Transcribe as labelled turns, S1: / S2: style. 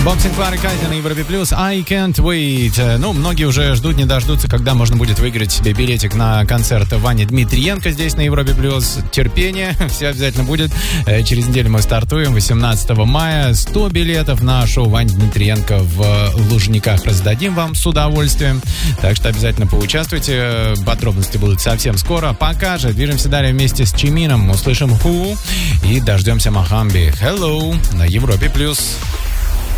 S1: Боб Синклар и Катя на Европе Плюс. I can't wait. Ну, многие уже ждут, не дождутся, когда можно будет выиграть себе билетик на концерт Вани Дмитриенко здесь на Европе Плюс. Терпение, все обязательно будет. Через неделю мы стартуем, 18 мая. 100 билетов на шоу Вани Дмитриенко в Лужниках раздадим вам с удовольствием. Так что обязательно поучаствуйте. Подробности будут совсем скоро. Пока же движемся далее вместе с Чимином. Услышим Who и дождемся Мохамби. Hello на Европе Плюс.